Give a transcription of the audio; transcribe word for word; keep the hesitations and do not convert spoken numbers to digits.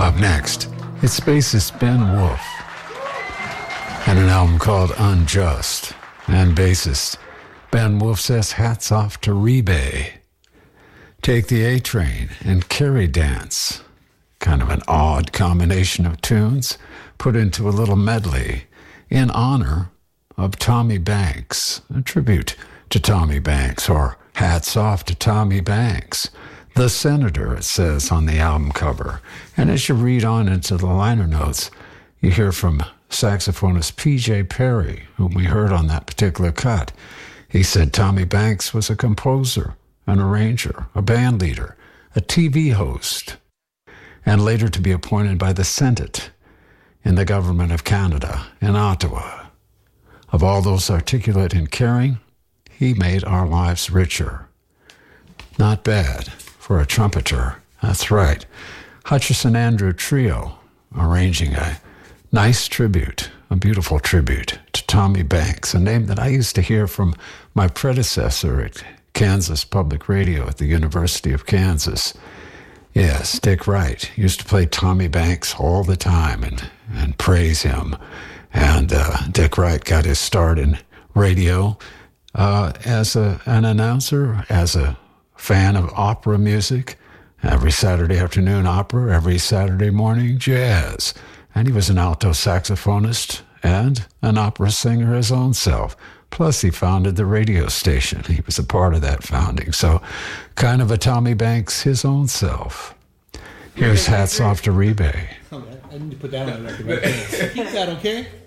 Up next, it's bassist Ben Wolf and an album called Unjust. And bassist Ben Wolf says hats off to Rebay. Take the A-Train and Carrie Dance. Kind of an odd combination of tunes put into a little medley in honor of Tommy Banks, a tribute to Tommy Banks, or hats off to Tommy Banks. The Senator, it says on the album cover. And as you read on into the liner notes, you hear from saxophonist P J Perry, whom we heard on that particular cut. He said Tommy Banks was a composer, an arranger, a band leader, a T V host, and later to be appointed by the Senate in the government of Canada in Ottawa. Of all those articulate and caring, he made our lives richer. Not bad for a trumpeter. That's right. Hutchison Andrew Trio arranging a nice tribute, a beautiful tribute to Tommy Banks, a name that I used to hear from my predecessor at Kansas Public Radio at the University of Kansas. Yes, Dick Wright used to play Tommy Banks all the time and, and praise him. And uh, Dick Wright got his start in radio uh, as a, an announcer, as a fan of opera music. Every Saturday afternoon, opera. Every Saturday morning, jazz. And he was an alto saxophonist and an opera singer his own self. Plus, he founded the radio station. He was a part of that founding. So, kind of a Tommy Banks his own self. Here's hats off to Rebay. I need to put that on the record right there. Keep that, okay?